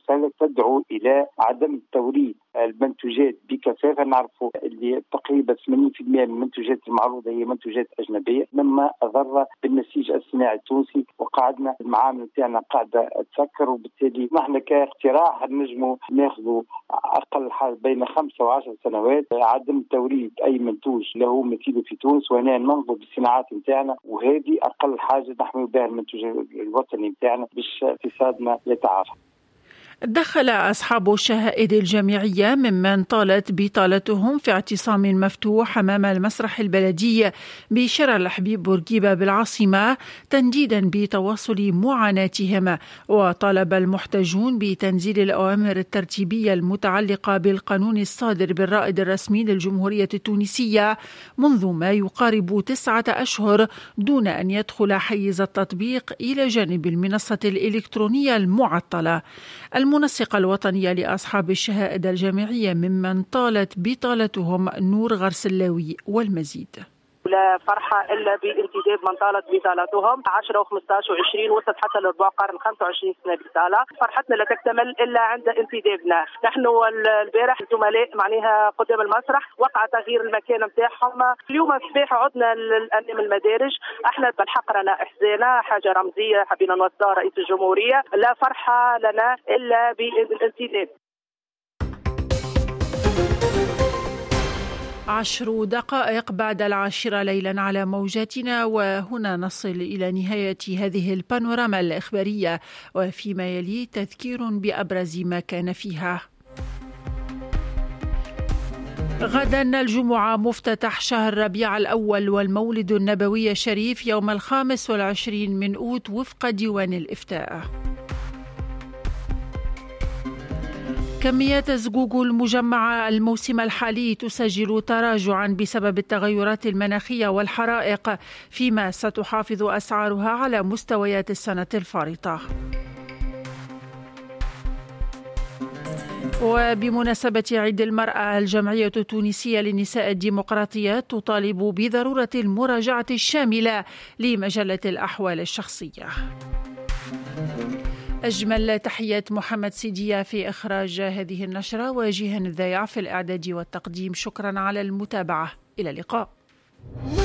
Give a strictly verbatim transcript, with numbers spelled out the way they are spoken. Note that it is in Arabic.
المرسلة تدعو إلى عدم توريد المنتوجات بكثافة. نعرفوا اللي تقريبا ثمانين بالمئة من المنتوجات المعروضة هي منتوجات أجنبية، مما أضر بالنسيج الصناعي التونسي، وقعدنا المعامل تاعنا قاعدة تسكر. وبالتالي نحن كاقتراح نجموا ناخذوا أقل حال بين خمسة وعشر سنوات عدم توريد أي منتوج له مثيله في تونس، وهنا ننظر بالصناعات نتاعنا، وهذه أقل حاجة نحمل بها المنتوج الوطني نتاعنا باش اقتصادنا يتعافى. دخل أصحاب الشهائد الجامعية ممن طالت بطالتهم في اعتصام مفتوح أمام المسرح البلدي بشارع الحبيب بورقيبة بالعاصمة تنديدا بتواصل معاناتهم، وطالب المحتجون بتنزيل الأوامر الترتيبية المتعلقة بالقانون الصادر بالرائد الرسمي للجمهورية التونسية منذ ما يقارب تسعة أشهر دون أن يدخل حيز التطبيق إلى جانب المنصة الإلكترونية المعطلة. المنسقة الوطنية لأصحاب الشهائد الجامعية ممن طالت بطالتهم نور غرسلاوي والمزيد. لا فرحة إلا بانتداب من طالت بطالتهم عشرة وخمسطعش وعشرين وصلت حتى لربع قرن خمسة وعشرين سنة بطالة. فرحتنا لا تكتمل إلا عند انتدابنا. نحن البارح الزملاء معناها قدام المسرح وقع تغيير المكان متاعهم. اليوم الصباح عدنا للأمام المدارج. احنا بالحق رانا إحزانا، حاجة رمزية حبينا نوصلها رئيس الجمهورية. لا فرحة لنا إلا بالانتداب. عشر دقائق بعد العاشرة ليلا على موجاتنا، وهنا نصل إلى نهاية هذه البانوراما الإخبارية، وفيما يلي تذكير بأبرز ما كان فيها. غدا الجمعة مفتتح شهر ربيع الأول والمولد النبوي الشريف يوم الخامس والعشرين من أوت وفق ديوان الإفتاء. كميات زقوق المجمعة الموسم الحالي تسجل تراجعا بسبب التغيرات المناخية والحرائق، فيما ستحافظ أسعارها على مستويات السنة الفارطة. وبمناسبة عيد المرأة، الجمعية التونسية للنساء الديمقراطيات تطالب بضرورة المراجعة الشاملة لمجلة الأحوال الشخصية. أجمل تحيات محمد سيدية في إخراج هذه النشرة، وجيهان الذيع في الإعداد والتقديم. شكرا على المتابعة، إلى اللقاء.